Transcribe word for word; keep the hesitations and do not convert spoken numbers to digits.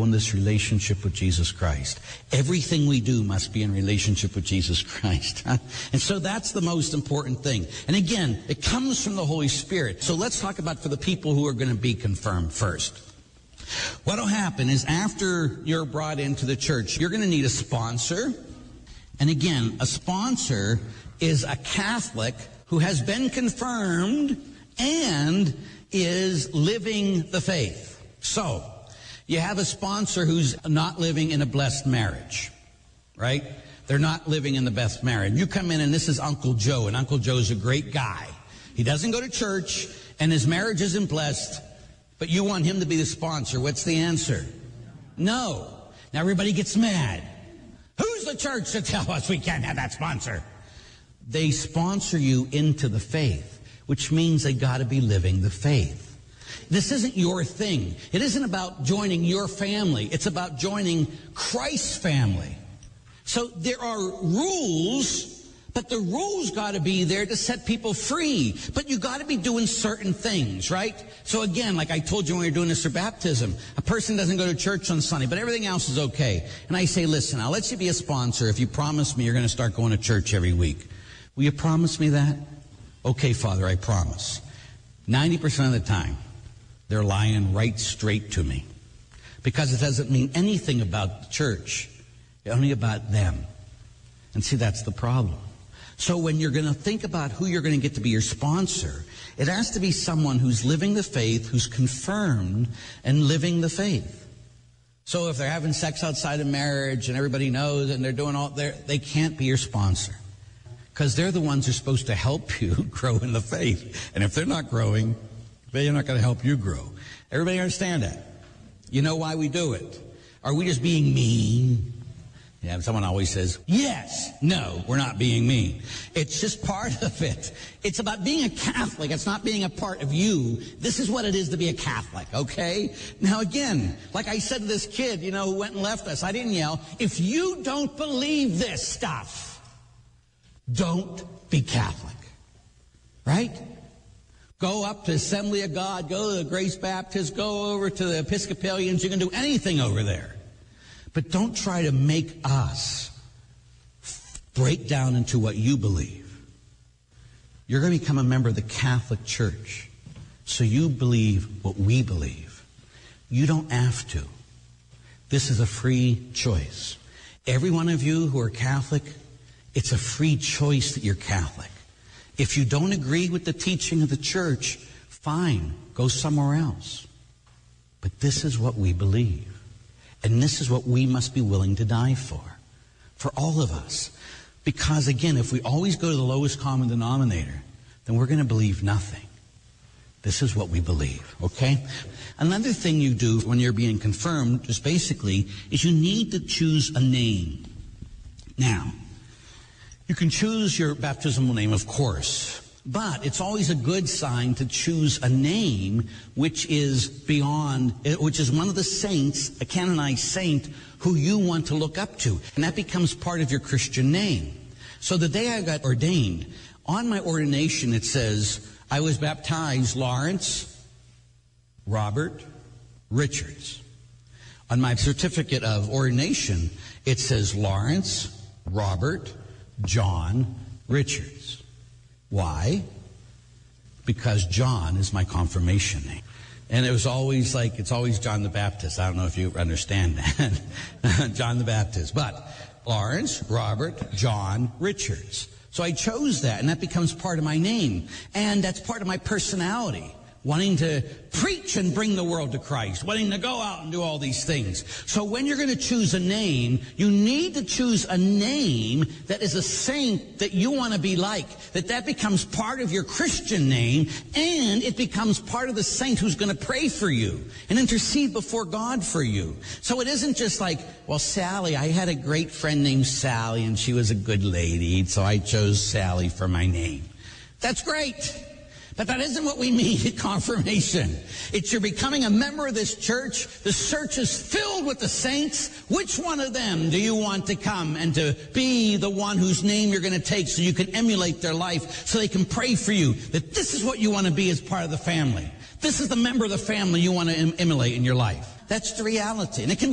in this relationship with Jesus Christ. Everything we do must be in relationship with Jesus Christ. And so that's the most important thing. And again, it comes from the Holy Spirit. So let's talk about for the people who are going to be confirmed first. What will happen is after you're brought into the church, you're going to need a sponsor. And again, a sponsor is a Catholic who has been confirmed and is living the faith. So, you have a sponsor who's not living in a blessed marriage, right? They're not living in the best marriage. You come in and this is Uncle Joe, and Uncle Joe's a great guy. He doesn't go to church, and his marriage isn't blessed, but you want him to be the sponsor. What's the answer? No. Now everybody gets mad. Who's the church to tell us we can't have that sponsor? They sponsor you into the faith, which means they got to be living the faith. This isn't your thing. It isn't about joining your family. It's about joining Christ's family. So there are rules, but the rules got to be there to set people free. But you got to be doing certain things, right? So again, like I told you when we were doing this for baptism, a person doesn't go to church on Sunday, but everything else is okay. And I say, listen, I'll let you be a sponsor if you promise me you're going to start going to church every week. Will you promise me that? Okay, Father, I promise. ninety percent of the time, they're lying right straight to me. Because it doesn't mean anything about the church, only about them. And see, that's the problem. So when you're going to think about who you're going to get to be your sponsor, it has to be someone who's living the faith, who's confirmed and living the faith. So if they're having sex outside of marriage and everybody knows and they're doing all, they can't be your sponsor. Because they're the ones who are supposed to help you grow in the faith. And if they're not growing, they're not going to help you grow. Everybody understand that? You know why we do it? Are we just being mean? Yeah, someone always says, yes. No, we're not being mean. It's just part of it. It's about being a Catholic. It's not being a part of you. This is what it is to be a Catholic, okay? Now again, like I said to this kid, you know, who went and left us, I didn't yell, if you don't believe this stuff, don't be Catholic, right? Go up to Assembly of God, go to the Grace Baptist, go over to the Episcopalians. You can do anything over there. But don't try to make us break down into what you believe. You're going to become a member of the Catholic Church, so you believe what we believe. You don't have to. This is a free choice. Every one of you who are Catholic, it's a free choice that you're Catholic. If you don't agree with the teaching of the church, fine, go somewhere else. But this is what we believe. And this is what we must be willing to die for. For all of us. Because again, if we always go to the lowest common denominator, then we're going to believe nothing. This is what we believe, okay? Another thing you do when you're being confirmed, just basically, is you need to choose a name. Now, you can choose your baptismal name, of course, but it's always a good sign to choose a name which is beyond, which is one of the saints, a canonized saint, who you want to look up to. And that becomes part of your Christian name. So the day I got ordained, on my ordination it says, I was baptized Lawrence Robert Richards. On my certificate of ordination, it says Lawrence Robert John Richards. Why? Because John is my confirmation name. And it was always like, it's always John the Baptist. I don't know if you understand that. John the Baptist. But Lawrence Robert John Richards. So I chose that, and that becomes part of my name. And that's part of my personality. Wanting to preach and bring the world to Christ. Wanting to go out and do all these things. So when you're going to choose a name, you need to choose a name that is a saint that you want to be like. That that becomes part of your Christian name, and it becomes part of the saint who's going to pray for you and intercede before God for you. So it isn't just like, well, Sally, I had a great friend named Sally, and she was a good lady, so I chose Sally for my name. That's great. But that isn't what we mean at confirmation. It's you're becoming a member of this church. The church is filled with the saints. Which one of them do you want to come and to be the one whose name you're going to take so you can emulate their life, so they can pray for you, that this is what you want to be as part of the family. This is the member of the family you want to em- emulate in your life. That's the reality. And it can